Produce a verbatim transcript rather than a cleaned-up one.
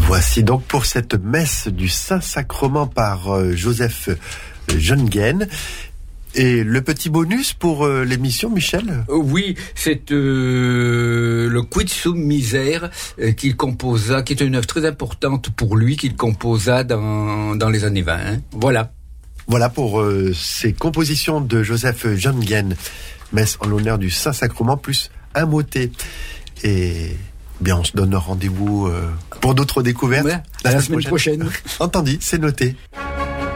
Voici donc pour cette messe du Saint-Sacrement par euh, Joseph Jeunguen. Et le petit bonus pour euh, l'émission, Michel ? Oui, c'est euh, le Quid sum misère euh, qu'il composa, qui est une œuvre très importante pour lui, qu'il composa dans, dans les années vingt. Hein. Voilà. Voilà pour euh, ces compositions de Joseph Jeunguen. Messe en l'honneur du Saint-Sacrement plus un motet. Et bien, on se donne rendez-vous euh, pour d'autres découvertes Ouais, la, la semaine prochaine. prochaine. Entendu, c'est noté.